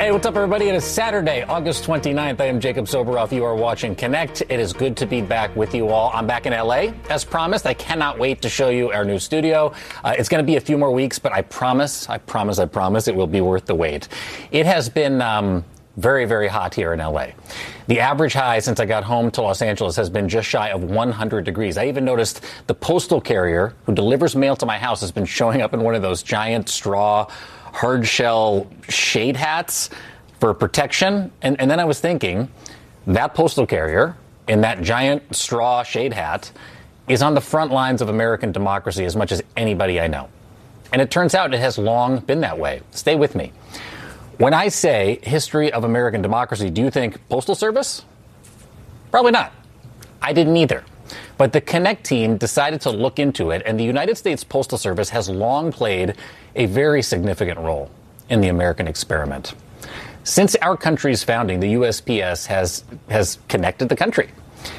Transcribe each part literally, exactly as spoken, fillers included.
Hey, what's up, everybody? It is Saturday, August twenty-ninth. I am Jacob Soboroff. You are watching Connect. It is good to be back with you all. I'm back in L A, as promised. I cannot wait to show you our new studio. Uh, it's going to be a few more weeks, but I promise, I promise, I promise it will be worth the wait. It has been um, very, very hot here in L A. The average high since I got home to Los Angeles has been just shy of one hundred degrees. I even noticed the postal carrier who delivers mail to my house has been showing up in one of those giant straw hard shell shade hats for protection. And, and then I was thinking, that postal carrier in that giant straw shade hat is on the front lines of American democracy as much as anybody I know. And it turns out it has long been that way. Stay with me. When I say history of American democracy, do you think Postal Service? Probably not. I didn't either. But the Connect team decided to look into it, and the United States Postal Service has long played a very significant role in the American experiment. Since our country's founding, the U S P S has, has connected the country.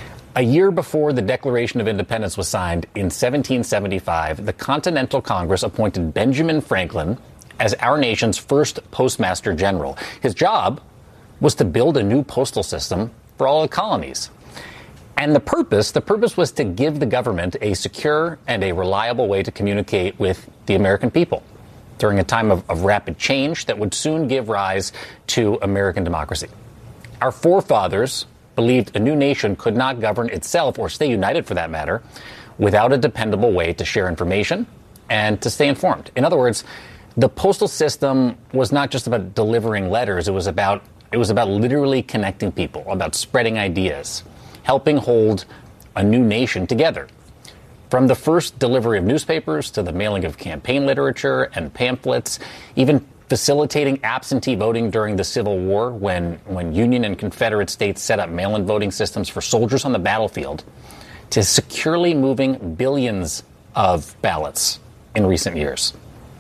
A year before the Declaration of Independence was signed in seventeen seventy-five, the Continental Congress appointed Benjamin Franklin as our nation's first Postmaster General. His job was to build a new postal system for all the colonies. And the purpose, the purpose was to give the government a secure and a reliable way to communicate with the American people during a time of, of rapid change that would soon give rise to American democracy. Our forefathers believed a new nation could not govern itself, or stay united for that matter, without a dependable way to share information and to stay informed. In other words, the postal system was not just about delivering letters. It was about, it was about literally connecting people, about spreading ideas, helping hold a new nation together. From the first delivery of newspapers to the mailing of campaign literature and pamphlets, even facilitating absentee voting during the Civil War when, when Union and Confederate states set up mail-in voting systems for soldiers on the battlefield, to securely moving billions of ballots in recent years.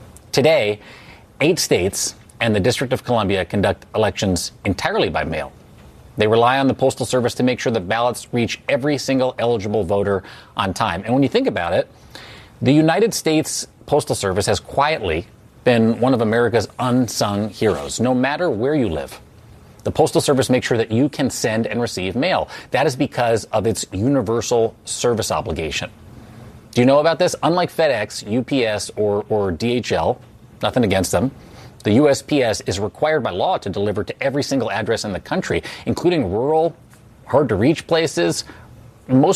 Today, eight states and the District of Columbia conduct elections entirely by mail. They rely on the Postal Service to make sure that ballots reach every single eligible voter on time. And when you think about it, the United States Postal Service has quietly been one of America's unsung heroes. No matter where you live, the Postal Service makes sure that you can send and receive mail. That is because of its universal service obligation. Do you know about this? Unlike FedEx, U P S, or, or D H L, nothing against them, the U S P S is required by law to deliver to every single address in the country, including rural, hard-to-reach places. Most